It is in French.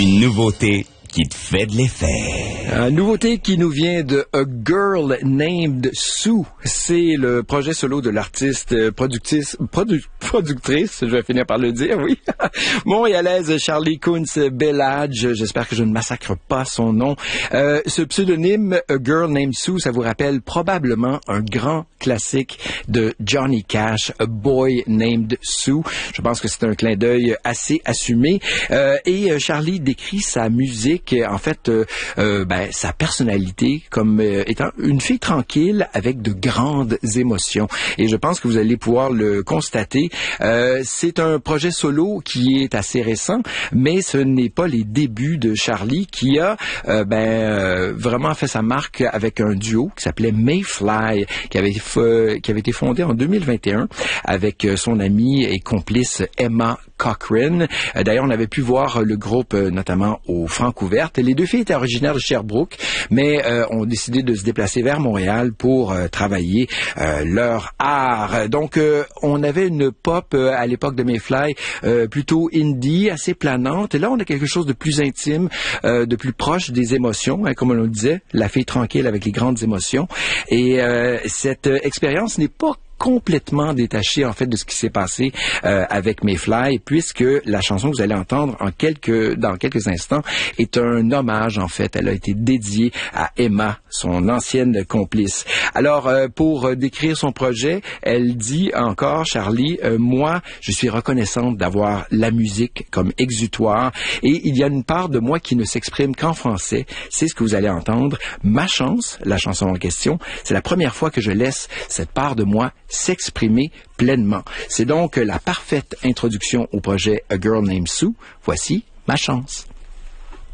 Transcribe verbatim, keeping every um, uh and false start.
Une nouveauté qui te fait de l'effet. Une nouveauté qui nous vient de A Girl Named Sue. C'est le projet solo de l'artiste productrice, produ, productrice, je vais finir par le dire, oui, montréalaise Charlie Kunz Bellage. J'espère que je ne massacre pas son nom. Euh, ce pseudonyme A Girl Named Sue, ça vous rappelle probablement un grand classique de Johnny Cash, A Boy Named Sue. Je pense que c'est un clin d'œil assez assumé. Euh, et Charlie décrit sa musique, en fait, euh, euh, ben, sa personnalité comme euh, étant une fille tranquille avec de grandes émotions. Et je pense que vous allez pouvoir le constater. Euh, c'est un projet solo qui est assez récent, mais ce n'est pas les débuts de Charlie, qui a euh, ben, euh, vraiment fait sa marque avec un duo qui s'appelait Mayfly, qui avait, f- qui avait été fondé en deux mille vingt et un avec son amie et complice Emma Cochrane. Euh, d'ailleurs, on avait pu voir le groupe euh, notamment au Francouverte. Les deux filles étaient originaires de Sherbrooke, mais euh, ont décidé de se déplacer vers Montréal pour euh, travailler euh, leur art. Donc, euh, on avait une pop euh, à l'époque de Mayfly euh, plutôt indie, assez planante. Et là, on a quelque chose de plus intime, euh, de plus proche des émotions, hein, comme on le disait, la fille tranquille avec les grandes émotions. Et euh, cette euh, expérience n'est pas complètement détaché en fait de ce qui s'est passé euh, avec Mayfly, puisque la chanson que vous allez entendre en quelques dans quelques instants est un hommage en fait. Elle a été dédiée à Emma, son ancienne complice. Alors euh, pour euh, décrire son projet, elle dit encore, Charlie, euh, moi je suis reconnaissante d'avoir la musique comme exutoire, et il y a une part de moi qui ne s'exprime qu'en français. C'est ce que vous allez entendre. Ma chance, la chanson en question, c'est la première fois que je laisse cette part de moi s'exprimer pleinement. C'est donc la parfaite introduction au projet A Girl Named Sue. Voici Ma chance.